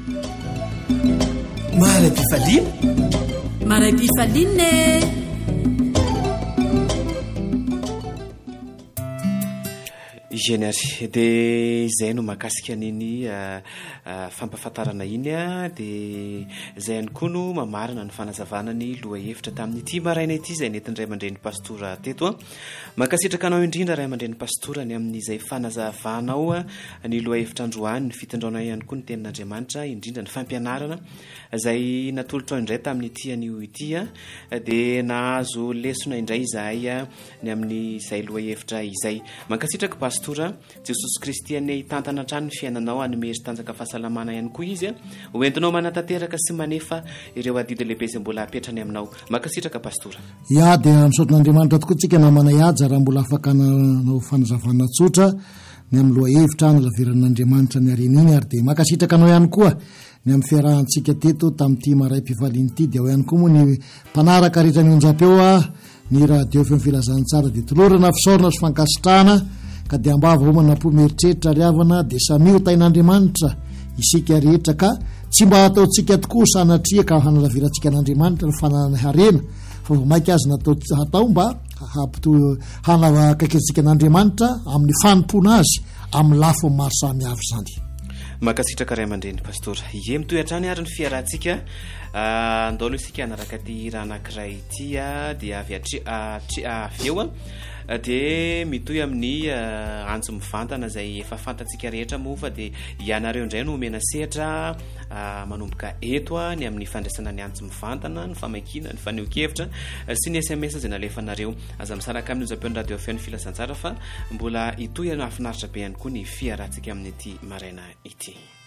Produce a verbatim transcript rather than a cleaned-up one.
Maray Pifalina. Maray Pifalina. Générie de izay no mahakasika niny fampafatarana iny a de izay ihany koa no mamarina ny fanazavana ny loha hevitra tamin'ity maraina ity izay nentin' ray aman-dren'ny pastora teto a mankasitraka anao indrindra ray aman-dren'ny pastora ny amin'izay fanazavanao a ny loha hevitra androany ny fitondraona ihany koa ny tenin'Andriamanitra indrindra ny fampianarana izay natolotra indray tamin'ity anio ity a de nahazo lesona indray izahay a ny amin'izay loha hevitra izay mankasitraka pastora Jesosy Kristy any tantana hatrany ny fiainanao anymery tanjaka fahasalamana ihany koa izy a hoentinao manatanteraka sy manefa ireo adidy lehibe izay mbola apetrany aminao mankasitraka pastora ia dia misaotran'Andriamanitra tokoa tsika namana iaja raha mbola afaka nanao fanazavana tsotra ny amin'ny loha hevitra nalaviran'Andriamanitra ny areniny ary dia mankasitraka anao ihany koa ny amin'ny fiarahantsika teto tamin'ity Maray Pifalina ity dia ao ihany koa moa ny mpanaraka rehetra ny onjam-peo a ny radio feo filazantsara dia tolorana fisaorana sy fankasitrahana ka dia ambava homana po meritreritra riavana dia samio tain'Andriamanitra isika rehetra ka tsy mba ataontsika tokoa sanatria ka hanalavirantsika n'Andriamanitra ny fananany harena fa vomaika azy natao hatao mba hampito hanakaikintsika n'Andriamanitra amin'ny fanompona azy amin'ny lafo maro samy hafa zany. Makasitraka ray aman-dreny pastora ie mitoy hatrany ary ny fiarahantsika andalo isika anaraka ty raha anankiray ity a dia avy atri avy eo a de mitoy amin'ny anjo mivantana izay efa fantatsika rehetra moa fa de ianareo indray no omena sehatra manomboka eto a ny amin'ny fandraisana ny anjo mivantana ny famaikina ny faneho-kevitra sy ny S M S izay nalefanareo aza misaraka amin'ny onjam-peon'ny radio feo ny filasantsara fa mbola itoy afinaritra be ihany koa ny fiarahantsika amin'ny ity maraina ity.